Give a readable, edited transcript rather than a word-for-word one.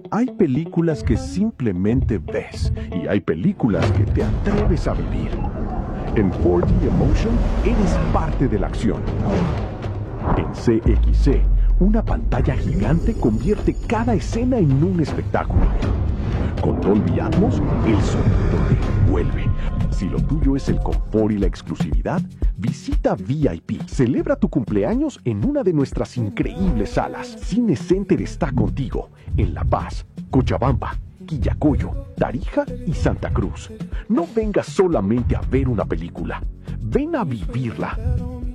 Hay películas que simplemente ves y hay películas que te atreves a vivir. En 4D Emotion eres parte de la acción. En CXC, una pantalla gigante convierte cada escena en un espectáculo. Con Dolby Atmos, el sonido te envuelve. Si lo tuyo es el confort y la exclusividad, visita VIP. Celebra tu cumpleaños en una de nuestras increíbles salas. Cine Center está contigo en La Paz, Cochabamba, Quillacollo, Tarija y Santa Cruz. No vengas solamente a ver una película, ven a vivirla.